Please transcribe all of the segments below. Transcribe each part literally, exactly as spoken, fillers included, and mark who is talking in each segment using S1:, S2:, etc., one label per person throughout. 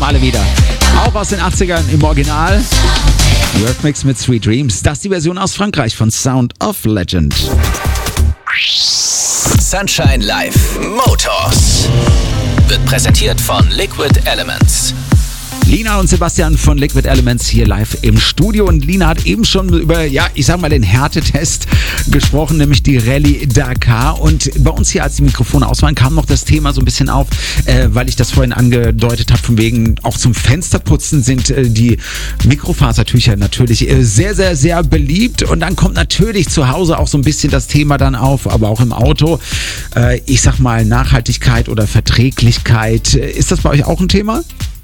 S1: Male wieder. Auch aus den achtzigern im Original. Workmix mit Sweet Dreams. Das ist die Version aus Frankreich von Sound of Legend.
S2: Sunshine Live Motors wird präsentiert von Liquid Elements.
S1: Lina und Sebastian von Liquid Elements hier live im Studio. Und Lina hat eben schon über, ja, ich sag mal, den Härtetest gesprochen, nämlich die Rallye Dakar. Und bei uns hier, als die Mikrofone aus waren, kam noch das Thema so ein bisschen auf, äh, weil ich das vorhin angedeutet habe, von wegen auch zum Fensterputzen sind äh, die Mikrofasertücher natürlich äh, sehr, sehr, sehr beliebt. Und dann kommt natürlich zu Hause auch so ein bisschen das Thema dann auf, aber auch im Auto. Äh, ich sag mal, Nachhaltigkeit oder Verträglichkeit. Ist das bei euch auch ein Thema?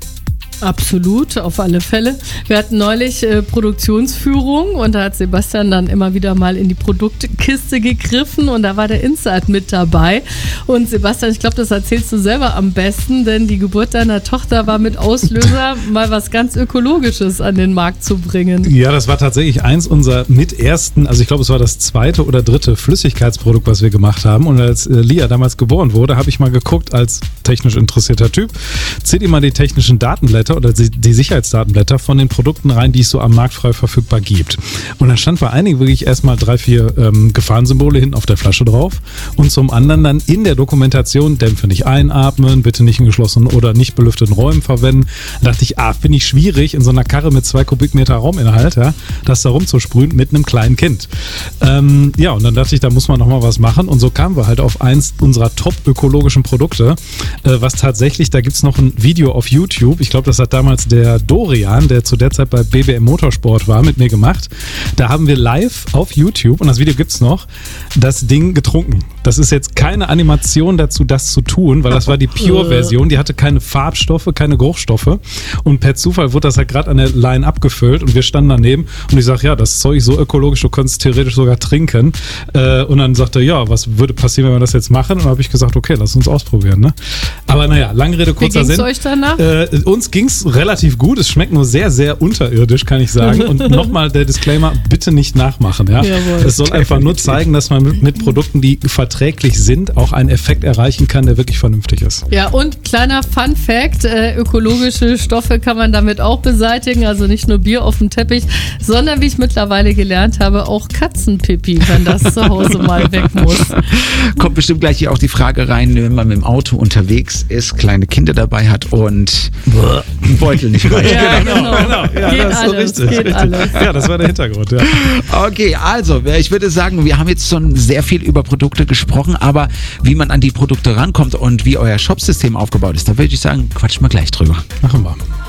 S3: Absolut, auf alle Fälle. Wir hatten neulich äh, Produktionsführung und da hat Sebastian dann immer wieder mal in die Produktkiste gegriffen und da war der Insert mit dabei. Und Sebastian, ich glaube, das erzählst du selber am besten, denn die Geburt deiner Tochter war mit Auslöser, mal was ganz Ökologisches an den Markt zu bringen.
S4: Ja, das war tatsächlich eins unserer mit ersten, also ich glaube, es war das zweite oder dritte Flüssigkeitsprodukt, was wir gemacht haben. Und als äh, Lia damals geboren wurde, habe ich mal geguckt, als technisch interessierter Typ, zähl dir mal die technischen Datenblätter oder die Sicherheitsdatenblätter von den Produkten rein, die es so am Markt frei verfügbar gibt. Und dann stand bei einigen wirklich erstmal drei, vier ähm, Gefahrensymbole hinten auf der Flasche drauf und zum anderen dann in der Dokumentation, Dämpfe nicht einatmen, bitte nicht in geschlossenen oder nicht belüfteten Räumen verwenden. Da dachte ich, ah, finde ich schwierig, in so einer Karre mit zwei Kubikmeter Rauminhalt, ja, das da rumzusprühen mit einem kleinen Kind. Ähm, ja, und dann dachte ich, da muss man nochmal was machen und so kamen wir halt auf eins unserer top ökologischen Produkte, äh, was tatsächlich, da gibt es noch ein Video auf YouTube, ich glaube, das hat damals der Dorian, der zu der Zeit bei B B M Motorsport war, mit mir gemacht. Da haben wir live auf YouTube, und das Video gibt's noch, das Ding getrunken. Das ist jetzt keine Animation dazu, das zu tun, weil das war die Pure-Version. Die hatte keine Farbstoffe, keine Geruchsstoffe. Und per Zufall wurde das halt gerade an der Line abgefüllt und wir standen daneben und ich sage, ja, das Zeug ist so ökologisch, du könntest theoretisch sogar trinken. Und dann sagte er, ja, was würde passieren, wenn wir das jetzt machen? Und dann habe ich gesagt, okay, lass uns ausprobieren. Ne? Aber naja, lange Rede, kurzer Sinn.
S3: Wie ging's euch danach?
S4: Äh, uns ging es relativ gut. Es schmeckt nur sehr, sehr unterirdisch, kann ich sagen. Und nochmal der Disclaimer, bitte nicht nachmachen. Ja? Es soll einfach nur zeigen, dass man mit, mit Produkten, die verträglich sind, auch einen Effekt erreichen kann, der wirklich vernünftig ist.
S3: Ja, und kleiner Fun-Fact, äh, ökologische Stoffe kann man damit auch beseitigen. Also nicht nur Bier auf dem Teppich, sondern wie ich mittlerweile gelernt habe, auch Katzenpipi, wenn das zu Hause mal weg muss.
S1: Kommt bestimmt gleich hier auch die Frage rein, wenn man mit dem Auto unterwegs ist, kleine Kinder dabei hat und einen Beutel nicht reicht.
S3: Ja, genau. genau.
S4: genau. Ja,
S3: geht
S4: das ist so
S3: alles,
S4: richtig.
S3: geht
S4: richtig.
S3: alles.
S4: Ja, das war der Hintergrund. Ja.
S1: Okay, also ich würde sagen, wir haben jetzt schon sehr viel über Produkte gesprochen, aber wie man an die Produkte rankommt und wie euer Shopsystem aufgebaut ist, da würde ich sagen, quatschen wir gleich drüber.
S4: Machen wir.